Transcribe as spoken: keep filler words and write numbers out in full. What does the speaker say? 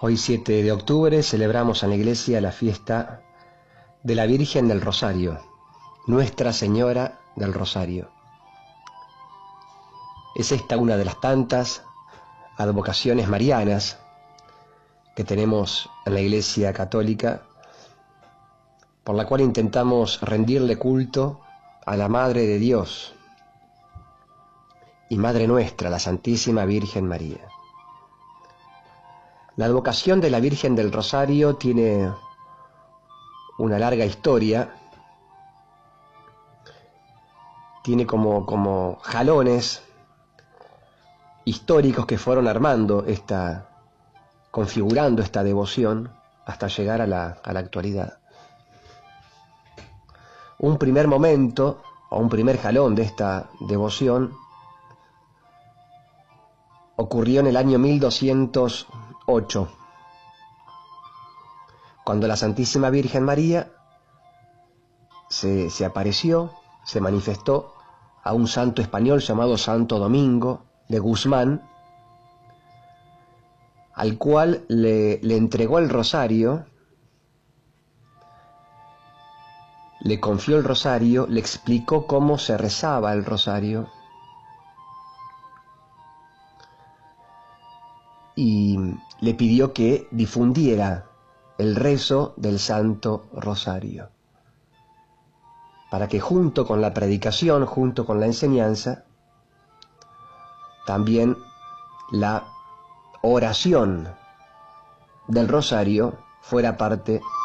Hoy siete de octubre celebramos en la iglesia la fiesta de la Virgen del Rosario, Nuestra Señora del Rosario. Es esta una de las tantas advocaciones marianas que tenemos en la Iglesia Católica, por la cual intentamos rendirle culto a la Madre de Dios y Madre nuestra, la Santísima Virgen María. La advocación de la Virgen del Rosario tiene una larga historia, tiene como, como jalones históricos que fueron armando esta, configurando esta devoción hasta llegar a la, a la actualidad. Un primer momento, o un primer jalón de esta devoción, ocurrió en el año mil doscientos ocho, cuando la Santísima Virgen María se, se apareció, se manifestó a un santo español llamado Santo Domingo de Guzmán, al cual le, le entregó el rosario, le confió el rosario, le explicó cómo se rezaba el rosario y le pidió que difundiera el rezo del Santo Rosario, para que junto con la predicación, junto con la enseñanza, también la oración del rosario fuera parte